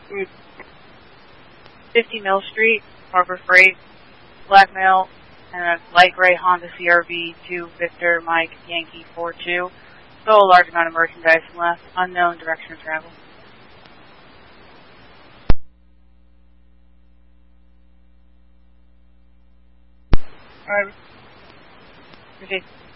Route 50 Mill Street, Harbor Freight, black male, and a light gray Honda CRV to Victor Mike Yankee 42. Stole a large amount of merchandise and left. Unknown direction of travel. Alright. Proceed.